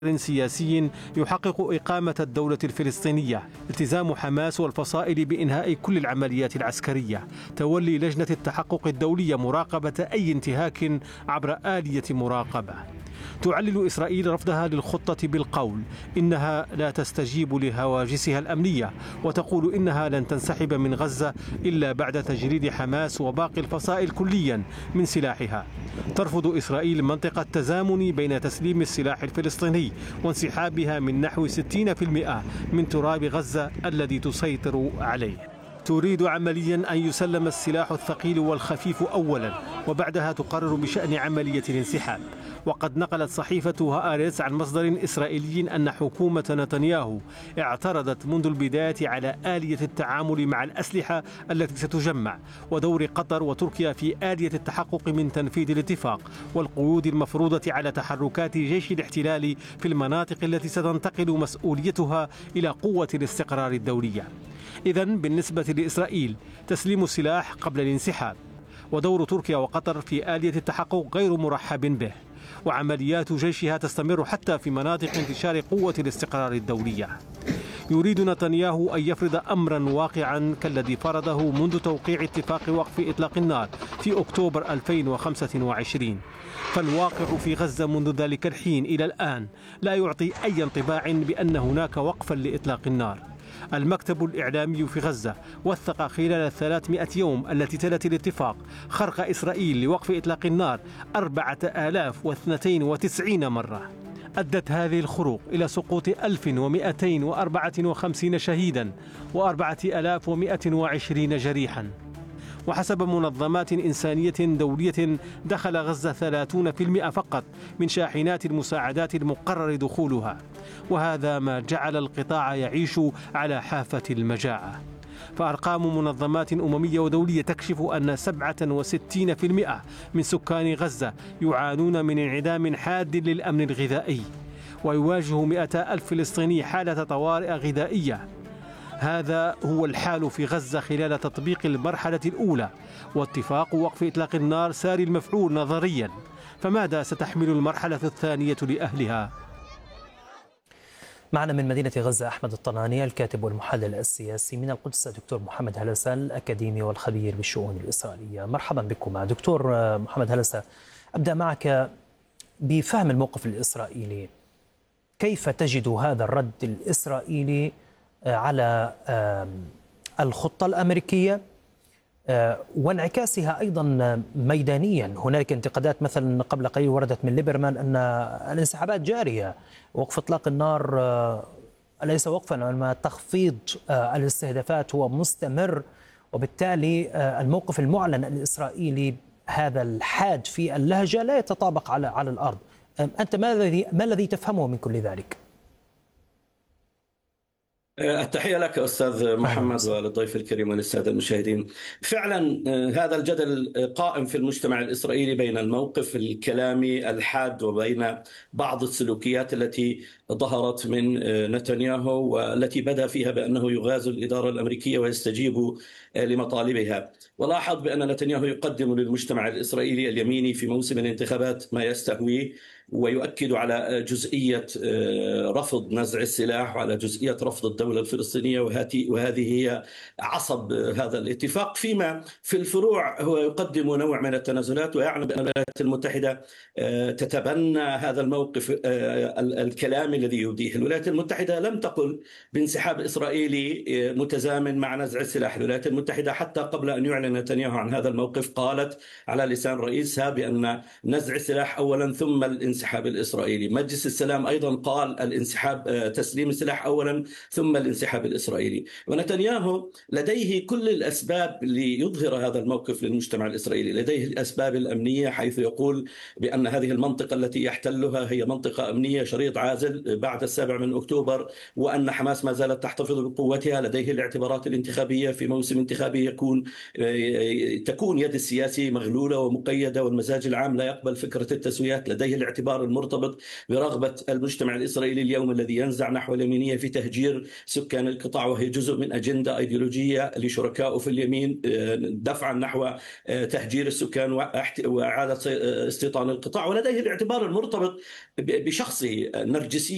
سياسي يحقق إقامة الدولة الفلسطينية، التزام حماس والفصائل بإنهاء كل العمليات العسكرية، تولي لجنة التحقق الدولية مراقبة أي انتهاك عبر آلية مراقبة. تعلل إسرائيل رفضها للخطة بالقول إنها لا تستجيب لهواجسها الأمنية، وتقول إنها لن تنسحب من غزة إلا بعد تجريد حماس وباقي الفصائل كليا من سلاحها. ترفض إسرائيل منطق التزامن بين تسليم السلاح الفلسطيني وانسحابها من نحو 60% من تراب غزة الذي تسيطر عليه. تريد عمليا أن يسلم السلاح الثقيل والخفيف أولا، وبعدها تقرر بشأن عملية الانسحاب. وقد نقلت صحيفة هآرتس عن مصدر إسرائيلي أن حكومة نتنياهو اعترضت منذ البداية على آلية التعامل مع الأسلحة التي ستجمع، ودور قطر وتركيا في آلية التحقق من تنفيذ الاتفاق، والقيود المفروضة على تحركات جيش الاحتلال في المناطق التي ستنتقل مسؤوليتها إلى قوة الاستقرار الدولية. إذن بالنسبة لإسرائيل تسليم السلاح قبل الانسحاب، ودور تركيا وقطر في آلية التحقق غير مرحب به، وعمليات جيشها تستمر حتى في مناطق انتشار قوة الاستقرار الدولية. يريد نتنياهو أن يفرض أمرا واقعا كالذي فرضه منذ توقيع اتفاق وقف إطلاق النار في أكتوبر 2025، فالواقع في غزة منذ ذلك الحين إلى الآن لا يعطي أي انطباع بأن هناك وقفا لإطلاق النار. المكتب الإعلامي في غزة وثق خلال 300 يوم التي تلت الاتفاق خرق إسرائيل لوقف إطلاق النار 4092 مرة. أدت هذه الخروق إلى سقوط 1254 شهيدا و4120 جريحا. وحسب منظمات إنسانية دولية دخل غزة 30% فقط من شاحنات المساعدات المقرر دخولها، وهذا ما جعل القطاع يعيش على حافة المجاعة. فأرقام منظمات أممية ودولية تكشف أن 67% من سكان غزة يعانون من انعدام حاد للأمن الغذائي، ويواجه 200,000 فلسطيني حالة طوارئ غذائية. هذا هو الحال في غزة خلال تطبيق المرحلة الأولى، واتفاق وقف إطلاق النار ساري المفعول نظريا. فماذا ستحمل المرحلة الثانية لأهلها؟ معنا من مدينة غزة أحمد الطناني الكاتب والمحلل السياسي، من القدس دكتور محمد هلسة الأكاديمي والخبير بالشؤون الإسرائيلية. مرحبا بكم دكتور محمد هلسة. أبدأ معك بفهم الموقف الإسرائيلي. كيف تجد هذا الرد الإسرائيلي على الخطة الأمريكية وانعكاسها أيضا ميدانيا؟ هناك انتقادات مثلا قبل قليل وردت من ليبرمان أن الانسحابات جارية، وقف إطلاق النار ليس وقفا وإنما تخفيض الاستهدافات هو مستمر، وبالتالي الموقف المعلن الإسرائيلي هذا الحاد في اللهجة لا يتطابق على الأرض. أنت ما الذي تفهمه من كل ذلك؟ التحية لك أستاذ محمد وللضيف الكريم وللسادة المشاهدين. فعلا هذا الجدل قائم في المجتمع الإسرائيلي بين الموقف الكلامي الحاد وبين بعض السلوكيات التي ظهرت من نتنياهو، والتي بدأ فيها بأنه يغازل الإدارة الأمريكية ويستجيب لمطالبها. ولاحظ بأن نتنياهو يقدم للمجتمع الإسرائيلي اليميني في موسم الانتخابات ما يستهويه، ويؤكد على جزئية رفض نزع السلاح وعلى جزئية رفض الدولة الفلسطينية، وهذه هي عصب هذا الاتفاق. فيما في الفروع هو يقدم نوع من التنازلات، ويعلم بأن الولايات المتحدة تتبنى هذا الموقف الكلامي الذي يبديه. الولايات المتحدة لم تقل بانسحاب إسرائيلي متزامن مع نزع السلاح. الولايات المتحدة حتى قبل أن يعلن نتنياهو عن هذا الموقف قالت على لسان رئيسها بأن نزع السلاح أولا ثم الانسحاب الإسرائيلي. مجلس السلام أيضا قال الانسحاب، تسليم السلاح أولا ثم الانسحاب الإسرائيلي. ونتنياهو لديه كل الأسباب ليظهر هذا الموقف للمجتمع الإسرائيلي. لديه الأسباب الأمنية، حيث يقول بأن هذه المنطقة التي يحتلها هي منطقة أمنية شريط عازل بعد 7 أكتوبر، وأن حماس ما زالت تحتفظ بقوتها. لديه الاعتبارات الانتخابية، في موسم انتخابي تكون يد السياسي مغلولة ومقيدة، والمزاج العام لا يقبل فكرة التسويات. لديه الاعتبار المرتبط برغبة المجتمع الإسرائيلي اليوم الذي ينزع نحو اليمينية في تهجير سكان القطاع، وهي جزء من أجندة أيديولوجية لشركائه في اليمين دفعا نحو تهجير السكان وإعادة استيطان القطاع. ولديه الاعتبار المرتبط بشخصه النرجسي